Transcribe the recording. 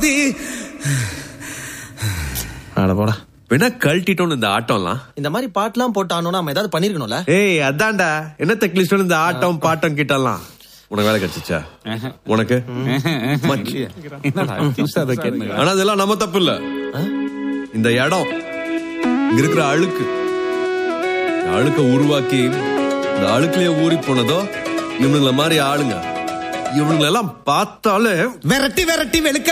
பாதி. அட போடா. வேணா கழட்டிட்டோம் இந்த ஆட்டம்லாம். இந்த மாதிரி பாட்டுலாம் போட்டு ஆனோம்னா நம்ம ஏதாவது பண்ணிருக்கணும்ல. ஏய் அதான்டா என்ன தெக்லிஸ்டோம் இந்த ஆட்டம் பாட்டம் கிட்டலாம். உனக்கு வேலை கிடைச்சிச்சா? உனக்கு ஆனா அதெல்லாம் நம்ம தப்பு இல்ல. இந்த இடம் இங்க இருக்கிற அழுக்க உருவாக்கி இந்த அழுக்குலயே ஊறி போனதோ இவனுங்கள மாதிரி ஆளுங்க. இவனுங்களெல்லாம் பார்த்தாலே விரட்டி வெளுக்க